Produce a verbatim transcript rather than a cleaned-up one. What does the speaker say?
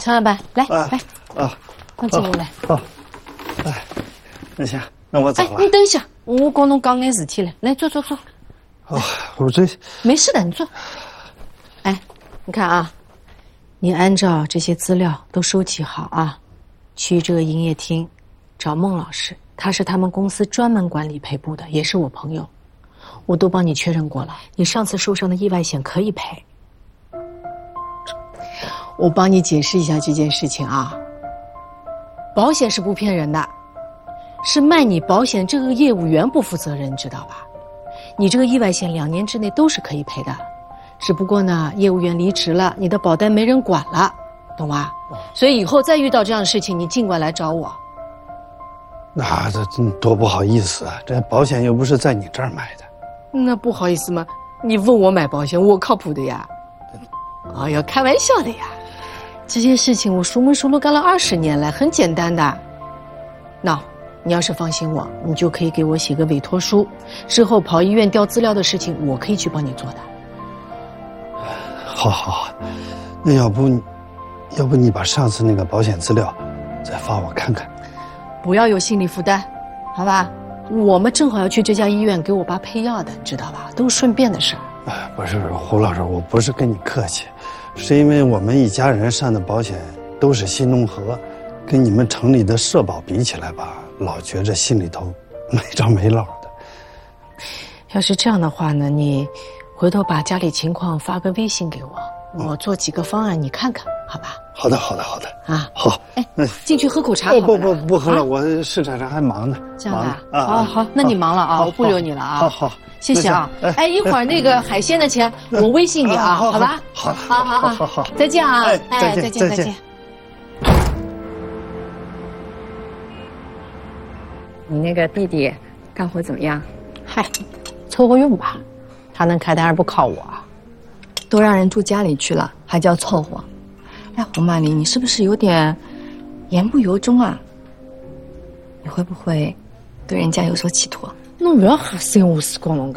陈老板，来啊、 来， 啊， 放进来。 好，哎，那行，那我走了。 哎，你等一下，我跟侬讲眼事体来，来坐坐坐。 哦，我这没事的，你坐。哎，你看啊，你按照这些资料都收集好啊，去这个营业厅找孟老师，他是他们公司专门管理赔部的，也是我朋友，我都帮你确认过了，你上次受伤的意外险可以赔。我帮你解释一下这件事情啊，保险是不骗人的，是卖你保险这个业务员不负责任，你知道吧？你这个意外险两年之内都是可以赔的，只不过呢，业务员离职了，你的保单没人管了，懂吧？所以以后再遇到这样的事情，你尽管来找我。 那这多不好意思啊！这保险又不是在你这儿买的。 那不好意思吗？你问我买保险，我靠谱的呀。哎呀，开玩笑的呀。这些事情我熟门熟路干了二十年了，很简单的。那你要是放心我，你就可以给我写个委托书，之后跑医院调资料的事情，我可以去帮你做的。 好好好，那要不，要不你把上次那个保险资料再发我看看。 不要有心理负担，好吧？我们正好要去这家医院给我爸配药的，你知道吧？都是顺便的事儿。 哎，不是胡老师，我不是跟你客气，是因为我们一家人上的保险都是新农合，跟你们城里的社保比起来吧，老觉着心里头没着没落的。 要是这样的话呢，你回头把家里情况发个微信给我，我做几个方案你看看，好吧？ 好的，好的，好的。 啊， 好。 哎，进去喝口茶。 不不不不喝了，我市场上还忙呢。 这样的啊。 好好，那你忙了啊，我不留你了啊。 好好， 谢谢啊。哎，一会儿那个海鲜的钱我微信你啊，好吧？ 好， 好好好好好， 再见啊！ 哎，再见再见。 你那个弟弟干活怎么样？ 嗨，凑合用吧，他能开单还不靠我。 都让人住家里去了，还叫凑合？哎，胡曼丽，你是不是有点言不由衷啊？你会不会对人家有所企图？ 侬不要瞎三胡四讲侬。